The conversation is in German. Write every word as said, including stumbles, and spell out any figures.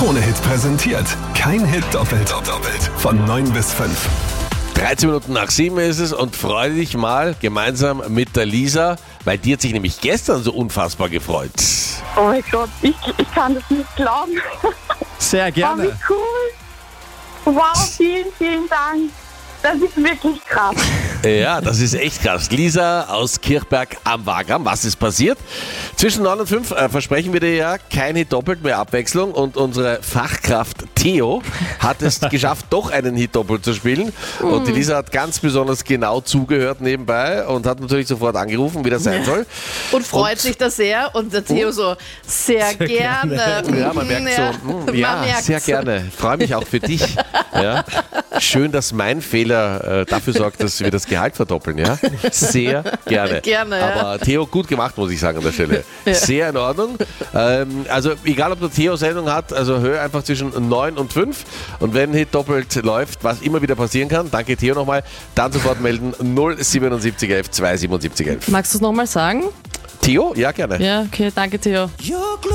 Krone-Hit präsentiert. Kein Hit doppelt. doppelt. Von neun bis fünf. dreizehn Minuten nach sieben ist es und freue dich mal gemeinsam mit der Lisa, weil die hat sich nämlich gestern so unfassbar gefreut. Oh mein Gott, ich, ich kann das nicht glauben. Sehr Oh, gerne. wie cool. Wow, vielen, vielen Dank. Das ist wirklich krass. Ja, das ist echt krass. Lisa aus Kirchberg am Wagram, was ist passiert? Zwischen neun und fünf äh, versprechen wir dir ja kein Hit doppelt, mehr Abwechslung, und unsere Fachkraft Theo hat es geschafft, doch einen Hit doppelt zu spielen. Und die Lisa hat ganz besonders genau zugehört nebenbei und hat natürlich sofort angerufen, wie das sein soll. Und freut Und- sich da sehr. Und der Theo so, sehr, Sehr gerne. gerne. Ja, man merkt so, Ja, mm, ja, man merkt's. sehr gerne. Freue mich auch für dich. Ja. Schön, dass mein Fehler äh, dafür sorgt, dass wir das Gehalt verdoppeln. Ja? Sehr gerne. Gerne, ja. Aber Theo, gut gemacht, muss ich sagen an der Stelle. Sehr in Ordnung. Ähm, also egal, ob der Theo Sendung hat, also hör einfach zwischen neun und fünf. Und wenn Hit doppelt läuft, was immer wieder passieren kann, danke Theo nochmal, dann sofort melden null siebenundsiebzig elf zwei siebenundsiebzig elf. Magst du es nochmal sagen? Theo? Ja, gerne. Ja, okay, danke Theo.